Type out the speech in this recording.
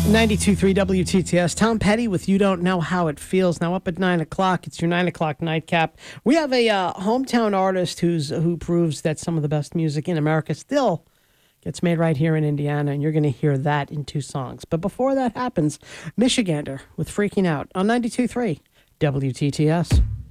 92.3 WTTS. Tom Petty with You Don't Know How It Feels. Now up at 9 o'clock. It's your 9 o'clock nightcap. We have a hometown artist who proves that some of the best music in America still gets made right here in Indiana, and you're going to hear that in two songs. But before that happens, Michigander with Freaking Out on 92.3 WTTS.